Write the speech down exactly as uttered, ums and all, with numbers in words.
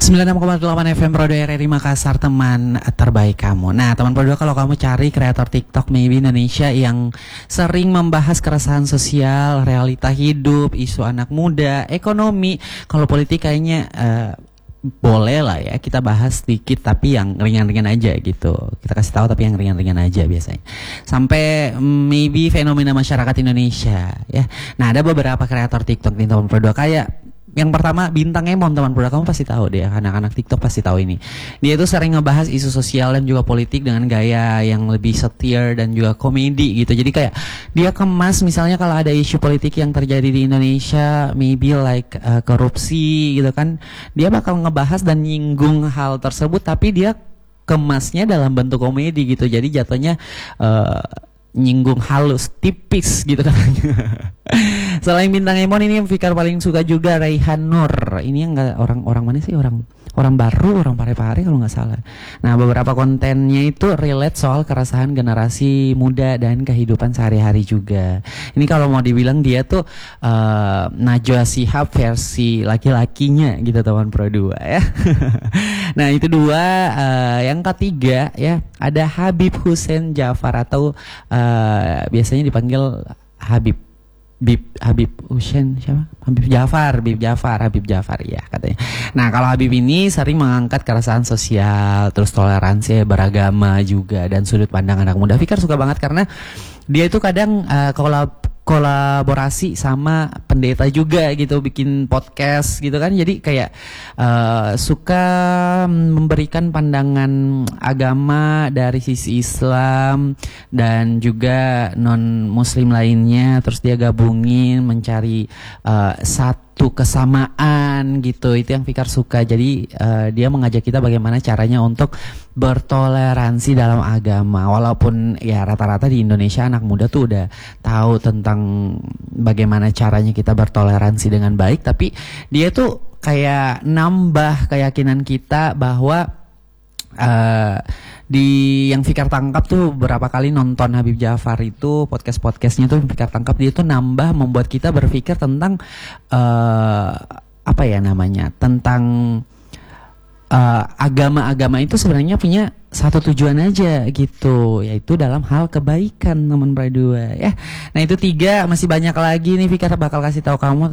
sembilan puluh enam koma delapan F M Pro dua R R I Makassar, teman terbaik kamu. Nah, teman Pro dua, kalau kamu cari kreator TikTok maybe Indonesia yang sering membahas keresahan sosial, realita hidup, isu anak muda, ekonomi, kalau politik kayaknya uh, boleh lah ya kita bahas sedikit, tapi yang ringan-ringan aja gitu. Kita kasih tahu tapi yang ringan-ringan aja biasanya. Sampai maybe fenomena masyarakat Indonesia ya. Nah, ada beberapa kreator TikTok nih teman Pro dua, kayak yang pertama Bintang Emon, teman Pro dua, kamu pasti tahu deh, anak-anak TikTok pasti tahu ini. Dia itu sering ngebahas isu sosial dan juga politik dengan gaya yang lebih setir dan juga komedi gitu. Jadi kayak dia kemas, misalnya kalau ada isu politik yang terjadi di Indonesia, maybe like uh, korupsi gitu kan, dia bakal ngebahas dan nyinggung hal tersebut, tapi dia kemasnya dalam bentuk komedi gitu. Jadi jatuhnya uh, nyinggung halus, tipis gitu kan. Selain Bintang Emon, ini yang Fikar paling suka juga Raihan Nur. Ini yang nggak orang-orang mana sih, orang orang baru, orang Parepare kalau nggak salah. Nah, beberapa kontennya itu relate soal keresahan generasi muda dan kehidupan sehari-hari juga. Ini kalau mau dibilang dia tuh uh, Najwa Shihab versi laki-lakinya gitu teman Pro dua ya. Nah, itu dua. Uh, yang ketiga ya, ada Habib Hussein Jafar atau uh, biasanya dipanggil Habib Habib Habib Hussein siapa? Habib Jafar, Habib Jafar, Habib Jafar ya katanya. Nah, kalau Habib ini sering mengangkat keresahan sosial, terus toleransi beragama juga, dan sudut pandang anak muda. Fikar suka banget karena dia itu kadang uh, kolab kolaborasi sama pendeta juga gitu, bikin podcast gitu kan. Jadi kayak uh, suka memberikan pandangan agama dari sisi Islam dan juga non muslim lainnya, terus dia gabungin mencari uh, satu kesamaan gitu. Itu yang Fikar suka. Jadi uh, dia mengajak kita bagaimana caranya untuk bertoleransi dalam agama. Walaupun ya rata-rata di Indonesia anak muda tuh udah tahu tentang bagaimana caranya kita bertoleransi dengan baik, tapi dia tuh kayak nambah keyakinan kita bahwa uh, di yang Fikar tangkap tuh berapa kali nonton Habib Jafar itu podcast-podcastnya tuh Fikar tangkap, dia tuh nambah membuat kita berpikir tentang uh, apa ya namanya, tentang uh, agama-agama itu sebenarnya punya satu tujuan aja gitu, yaitu dalam hal kebaikan teman Pro dua ya. Nah, itu tiga, masih banyak lagi nih Fikar bakal kasih tahu kamu